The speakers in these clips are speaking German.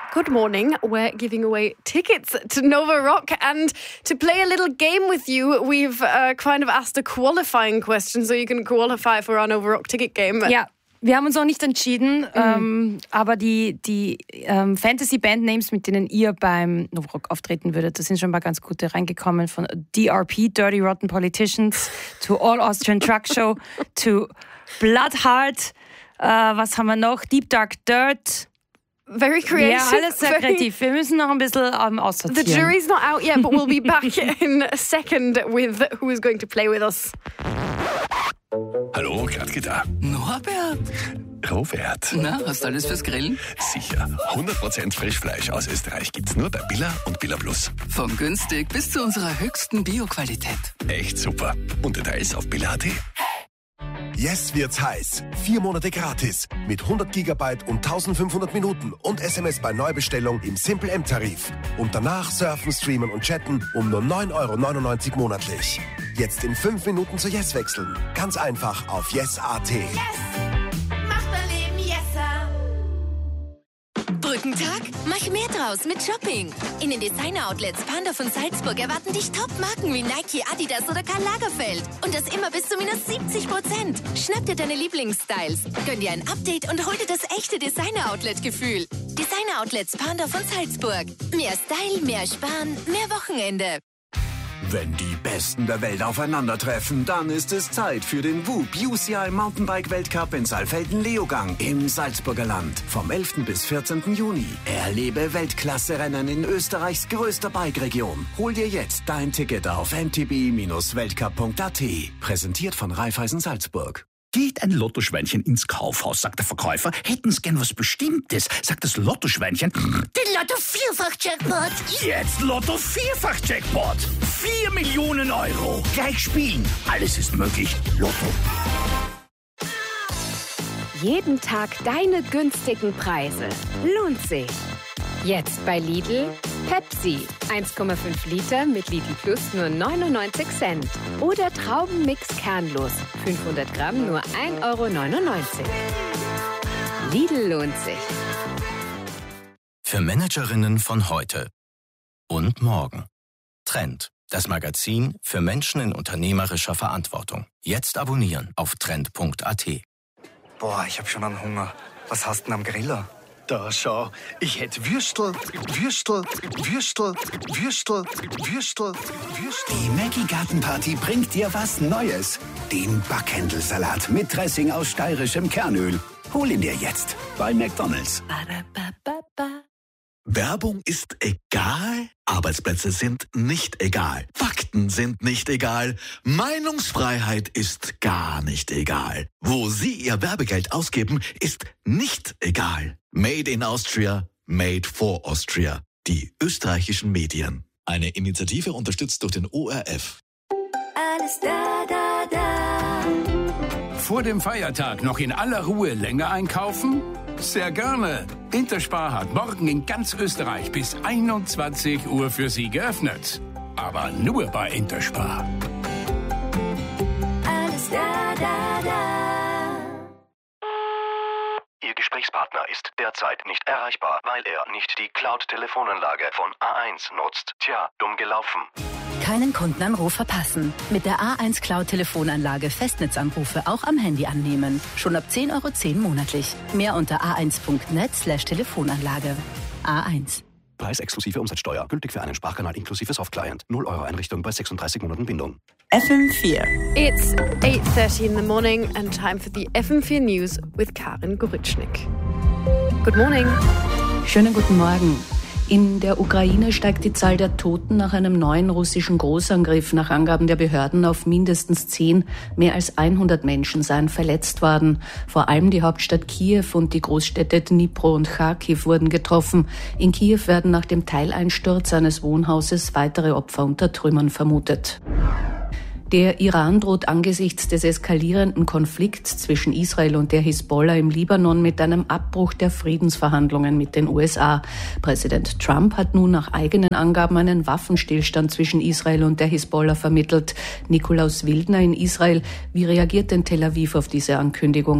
Good morning. We're giving away tickets to Nova Rock, and to play a little game with you, we've kind of asked a qualifying question, so you can qualify for our Nova Rock ticket game. Ja, wir haben uns noch nicht entschieden, aber die Fantasy-Band-Names, mit denen ihr beim Nova Rock auftreten würdet, da sind schon ein paar ganz gute reingekommen, von DRP, Dirty Rotten Politicians, to All Austrian Truck Show, to Bloodheart, was haben wir noch? Deep Dark Dirt. Very creative. Ja, alles sehr kreativ. Wir müssen noch ein bisschen aussortieren. The jury's not out yet, but we'll be back in a second with who is going to play with us. Hallo, Gladke da. Norbert. Robert. Na, hast du alles fürs Grillen? Sicher. 100% Frischfleisch aus Österreich gibt's nur bei Billa und Billa Plus. Von günstig bis zu unserer höchsten Bioqualität. Echt super. Und Details auf billa.at. Yes wird's heiß. 4 Monate gratis mit 100 GB und 1500 Minuten und SMS bei Neubestellung im Simple M-Tarif. Und danach surfen, streamen und chatten um nur 9,99 € monatlich. Jetzt in 5 Minuten zu Yes wechseln. Ganz einfach auf yes.at. Yes! Macht dein Leben yesser! Brückentag? Mach mehr draus mit Shopping. In den Designer-Outlets Pandorf und Salzburg erwarten dich Top-Marken wie Nike, Adidas oder Karl Lagerfeld. Und das immer bis zu minus 70%. Schnapp dir deine Lieblingsstyles, gönn dir ein Update und hol dir das echte Designer-Outlet-Gefühl. Designer-Outlets Pandorf und Salzburg. Mehr Style, mehr Sparen, mehr Wochenende. Wenn die Besten der Welt aufeinandertreffen, dann ist es Zeit für den WUP UCI Mountainbike Weltcup in Saalfelden-Leogang im Salzburger Land. Vom 11. bis 14. Juni. Erlebe Weltklasse-Rennen in Österreichs größter Bike-Region. Hol dir jetzt dein Ticket auf mtb-weltcup.at. Präsentiert von Raiffeisen Salzburg. Geht ein Lottoschweinchen ins Kaufhaus, sagt der Verkäufer. Hätten Sie gern was Bestimmtes, sagt das Lottoschweinchen. Den Lotto-Vierfach-Jackpot. Jetzt Lotto-Vierfach-Jackpot. 4 Millionen €. Gleich spielen. Alles ist möglich. Lotto. Jeden Tag deine günstigen Preise. Lohnt sich. Jetzt bei Lidl. Pepsi. 1,5 Liter mit Lidl Plus nur 99 Cent. Oder Traubenmix kernlos. 500 Gramm nur 1,99 €. Lidl lohnt sich. Für Managerinnen von heute und morgen. Trend. Das Magazin für Menschen in unternehmerischer Verantwortung. Jetzt abonnieren auf trend.at. Boah, ich hab schon einen Hunger. Was hast du denn am Griller? Da, schau. Ich hätte Würstel. Die Maggi Gartenparty bringt dir was Neues. Den Backhändelsalat mit Dressing aus steirischem Kernöl. Hol ihn dir jetzt bei McDonald's. Werbung ist egal, Arbeitsplätze sind nicht egal, Fakten sind nicht egal, Meinungsfreiheit ist gar nicht egal. Wo Sie Ihr Werbegeld ausgeben, ist nicht egal. Made in Austria, made for Austria. Die österreichischen Medien. Eine Initiative unterstützt durch den ORF. Alles da, da, da. Vor dem Feiertag noch in aller Ruhe länger einkaufen? Sehr gerne. Interspar hat morgen in ganz Österreich bis 21 Uhr für Sie geöffnet. Aber nur bei Interspar. Alles da, da, da. Ihr Gesprächspartner ist derzeit nicht erreichbar, weil er nicht die Cloud-Telefonanlage von A1 nutzt. Tja, dumm gelaufen. Keinen Kundenanruf verpassen. Mit der A1 Cloud-Telefonanlage Festnetzanrufe auch am Handy annehmen. Schon ab 10,10 € monatlich. Mehr unter a1.net/Telefonanlage. A1. Preis exklusive Umsatzsteuer. Gültig für einen Sprachkanal inklusive Softclient. 0 € Einrichtung bei 36 Monaten Bindung. FM4. It's 8:30 in the morning and time for the FM4 News with Karin Goritschnik. Good morning. Schönen guten Morgen. In der Ukraine steigt die Zahl der Toten nach einem neuen russischen Großangriff nach Angaben der Behörden auf mindestens 10. Mehr als 100 Menschen seien verletzt worden. Vor allem die Hauptstadt Kiew und die Großstädte Dnipro und Charkiw wurden getroffen. In Kiew werden nach dem Teileinsturz eines Wohnhauses weitere Opfer unter Trümmern vermutet. Der Iran droht angesichts des eskalierenden Konflikts zwischen Israel und der Hisbollah im Libanon mit einem Abbruch der Friedensverhandlungen mit den USA. Präsident Trump hat nun nach eigenen Angaben einen Waffenstillstand zwischen Israel und der Hisbollah vermittelt. Nikolaus Wildner in Israel, wie reagiert denn Tel Aviv auf diese Ankündigung?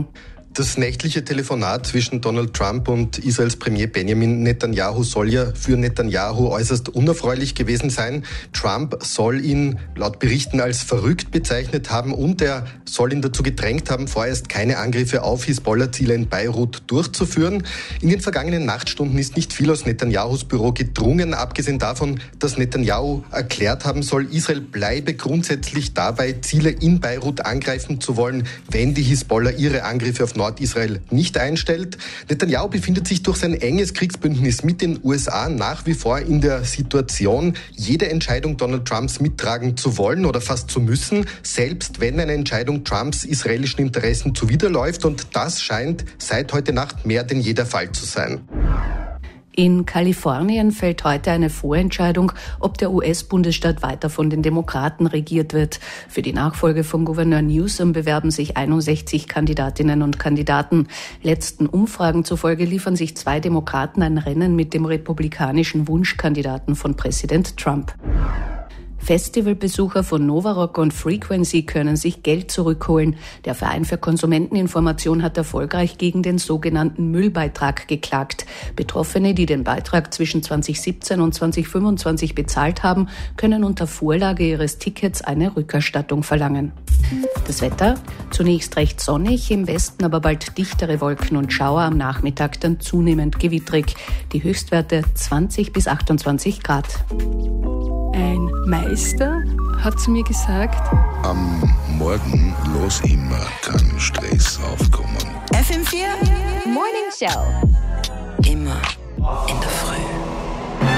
Das nächtliche Telefonat zwischen Donald Trump und Israels Premier Benjamin Netanyahu soll ja für Netanyahu äußerst unerfreulich gewesen sein. Trump soll ihn laut Berichten als verrückt bezeichnet haben und er soll ihn dazu gedrängt haben, vorerst keine Angriffe auf Hisbollah-Ziele in Beirut durchzuführen. In den vergangenen Nachtstunden ist nicht viel aus Netanyahus Büro gedrungen, abgesehen davon, dass Netanyahu erklärt haben soll, Israel bleibe grundsätzlich dabei, Ziele in Beirut angreifen zu wollen, wenn die Hisbollah ihre Angriffe auf Nordisrael nicht einstellt. Netanyahu befindet sich durch sein enges Kriegsbündnis mit den USA nach wie vor in der Situation, jede Entscheidung Donald Trumps mittragen zu wollen oder fast zu müssen, selbst wenn eine Entscheidung Trumps israelischen Interessen zuwiderläuft. Und das scheint seit heute Nacht mehr denn je der Fall zu sein. In Kalifornien fällt heute eine Vorentscheidung, ob der US-Bundesstaat weiter von den Demokraten regiert wird. Für die Nachfolge von Gouverneur Newsom bewerben sich 61 Kandidatinnen und Kandidaten. Letzten Umfragen zufolge liefern sich 2 Demokraten ein Rennen mit dem republikanischen Wunschkandidaten von Präsident Trump. Festivalbesucher von Novarock und Frequency können sich Geld zurückholen. Der Verein für Konsumenteninformation hat erfolgreich gegen den sogenannten Müllbeitrag geklagt. Betroffene, die den Beitrag zwischen 2017 und 2025 bezahlt haben, können unter Vorlage ihres Tickets eine Rückerstattung verlangen. Das Wetter? Zunächst recht sonnig, im Westen aber bald dichtere Wolken und Schauer, am Nachmittag dann zunehmend gewittrig. Die Höchstwerte 20 bis 28 Grad. Ein Meister hat zu mir gesagt: Am Morgen los immer kann Stress aufkommen. FM4 Morning Show. Immer in der Früh.